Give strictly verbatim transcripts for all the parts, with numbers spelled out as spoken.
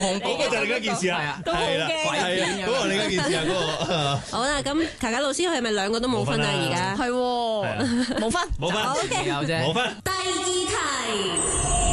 嗰個就係另一件事啊， 都好驚啊！ 係啊，嗰個另一件事啊，嗰個。 好啦，咁卡卡老師係咪兩個都冇分啊？而家係喎，冇分， 冇分 ，OK， 有啫， 冇分。 第二題。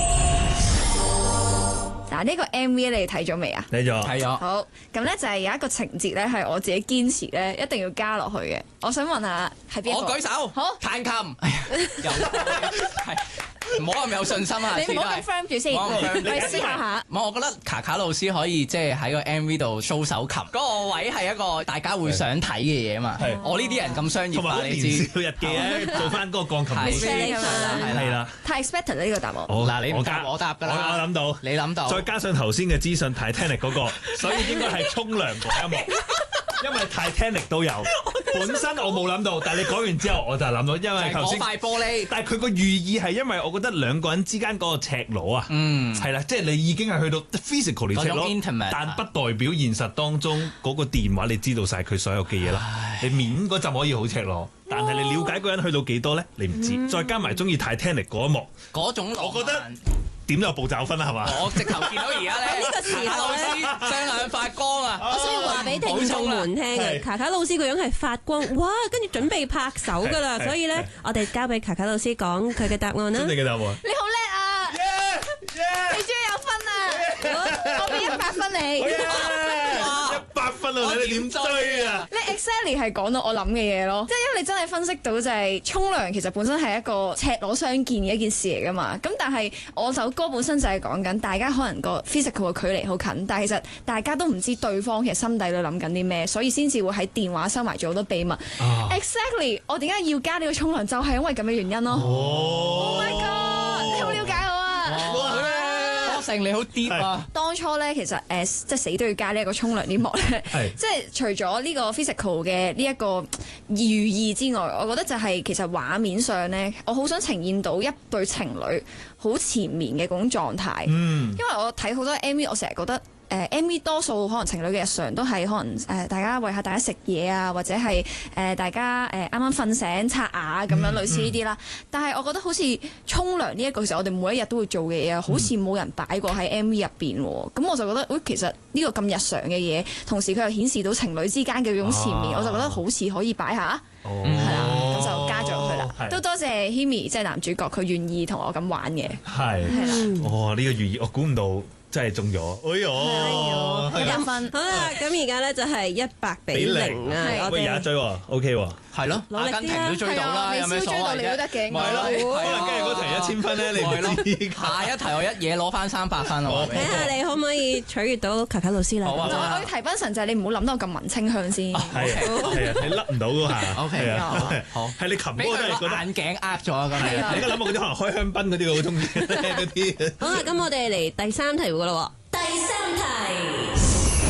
嗱，呢個 M V 你睇咗未啊？ 睇咗， 係啊， 好，咁咧就係有一個情節咧，係我自己堅持咧，一定要加落去嘅。我想問下係邊個？ 我舉手， 好， 彈琴，哎呀，又係唔好咁有信心啊！ 你唔好咁 firm 住先， 唔好咁 firm 住我哋思考下。 唔係，我覺得卡卡老師可以即係喺個 M V 度 show 手琴，嗰個位係一個大家會想睇嘅嘢嘛。我呢啲人咁商業化， 同埋好你知。 年少日記咧，做翻嗰個鋼琴老師， 係啦係啦。 太 expected 啦呢個答案。 嗱，你唔答我加我答㗎啦， 我我諗到， 你諗到， 再加上頭先嘅資訊 Titanic 嗰個，所以應該係沖涼嗰一幕，因為 Titanic 都有。本身我冇諗到，但係你講完之後我就諗到，因為頭先嗰塊玻璃。 但係佢個寓意係因為我覺得兩個人之間嗰個赤裸啊， 嗯， 係啦，即係你已經係去到 physically 赤裸， intimate， 但不代表現實當中嗰個電話你知道晒佢所有嘅嘢啦。你面嗰陣可以好赤裸，但係你了解嗰個人去到幾多咧，你唔知。 嗯、 再加埋中意 Titanic 嗰一幕， 嗰種我覺得點有步驟分啊，係嘛？ 我直頭見到而家咧， 呢個時候咧， 雙眼發光啊！ 我需要話俾聽眾們聽嘅，卡卡老師個樣係發光，哇！跟住準備拍手噶啦，所以咧，我哋交俾卡卡老師講佢嘅答案啦。 真係嘅答案。 你好叻啊！你終於有分啦！我俾一百分你。 一百分啊！睇你點追啊！ 你 exactly 係講到我諗嘅嘢咯，即係因為你真係分析到就係沖涼其實本身係一個赤裸相見嘅一件事嚟噶嘛。咁但係我首歌本身就係講緊大家可能個 physical 嘅距離好近，但係其實大家都唔知對方其實心底裏諗緊啲咩，所以先至會喺電話收埋咗好多秘密。 啊、 exactly 我點解要加呢個沖涼就係因為咁嘅原因咯。 哦 Oh my god！你好了解我啊！ 成你好 deep 啊！ 當初咧，其實誒、呃，即係死都要加呢一個沖涼呢幕咧，即係除咗呢個 physical 嘅呢一個寓意之外，我覺得就係其實畫面上咧，我好想呈現到一對情侶好纏綿嘅嗰種狀態。 嗯， 因為我睇好多 M V，我成日覺得。誒、呃、M V 多數可能情侶嘅日常都係可能誒、呃、大家餵下大家食嘢啊，或者係誒、呃、大家誒啱啱瞓醒刷牙咁樣、嗯、類似呢啲啦。但係我覺得好似沖涼呢一個其實我哋每一日都會做嘅嘢啊，好似冇人擺過喺 M V 入邊喎。咁我就覺得，喂，其實呢個咁日常嘅嘢，同時佢又顯示到情侶之間嘅嗰種纏綿，啊、我就覺得好似可以擺下，係啦、哦，咁就加咗佢啦。都多謝 Himi 即係男主角，佢願意同我咁玩嘅。係係啦，哦呢、呢個寓意我估唔到。真係中咗，哎呦， 一分。 好啦，咁而家咧就係一百比零啊！ 喂，有一追喎 ，OK 喎， 係咯，阿根廷都追到啦，有咩所謂啫？ 係咯， 係啦，跟住嗰題一千分咧，你唔知。 下一題我一嘢攞翻三百分喎。 睇下你可唔可以取悅到卡卡老師啦？ 好啊！ 我要提翻神就係你唔好諗到我咁文青向先。 係啊，係啊，你甩唔到嗰下。 OK 啊，好。 係你擒嗰個都係覺得眼鏡呃咗啊！咁你你而家諗我嗰啲可能開香檳嗰啲我好中意嗰啲。 好啦，咁我哋嚟第三題噶啦。第三題，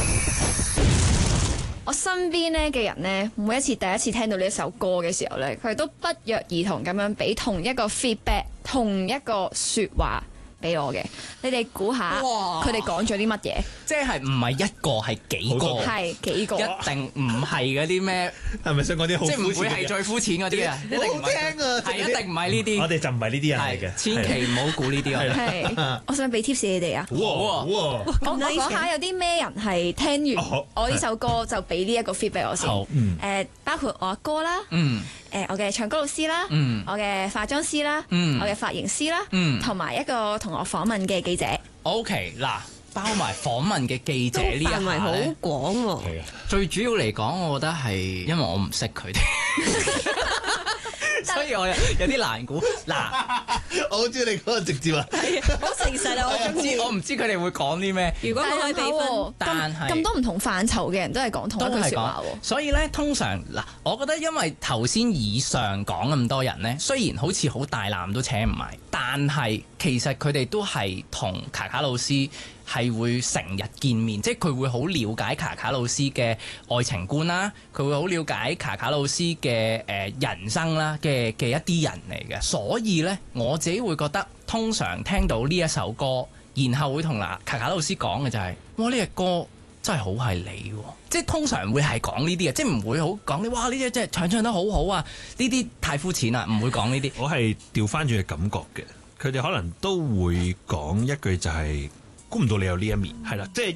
我身邊咧嘅人咧，每一次第一次聽到呢一首歌嘅時候咧，佢哋都不約而同咁樣俾同一個 feedback，同一個説話俾我嘅。你哋估下，佢哋講咗啲乜嘢？ 即係唔係一個係幾個？ 係幾個？ 一定唔係嗰啲咩？ 係咪想講啲好膚淺嘅？ 即係唔會係最膚淺嗰啲啊！一定唔係啊！係一定唔係呢啲。 我哋就唔係呢啲人嚟嘅， 千祈唔好估呢啲啊！ 係，我想俾 tips 你哋啊！ 哇哇！ 我我講下有啲咩人係聽完我呢首歌就俾呢一個 feedback 我先。誒，包括我阿哥啦，誒，我嘅唱歌老師啦，我嘅化妝師啦，我嘅髮型師啦，同埋一個同我訪問嘅記者。 OK， 嗱，包埋訪問嘅記者呢一下範圍好廣喎。 最主要嚟講，我覺得係因為我唔識佢哋。所以我有有啲難估。嗱， 我好中意你嗰個直接啊， 好誠實啊！我唔知我唔知佢哋會講啲咩。 如果我可以俾分， 但係咁多唔同範疇嘅人都係講同一句説話喎。 所以咧，通常嗱，我覺得因為頭先以上講咁多人咧，雖然好似好大纜都請唔埋，但係其實佢哋都係同卡卡老師係會成日見面，即係佢會好了解卡卡老師嘅愛情觀啦，佢會好了解卡卡老師嘅誒人生啦嘅嘅一啲人嚟嘅，所以呢，我自己會覺得通常聽到呢一首歌，然後會同嗱卡卡老師講嘅就係、是，哇呢隻歌真係好係你喎，即係通常會係講呢啲嘅，即係唔會好講你哇呢隻真係唱唱得好好啊，呢啲太膚淺啦，唔會講呢啲。 我係調翻轉嘅感覺嘅，佢哋可能都會講一句就係、是。 估唔到你有呢一面，係啦，即係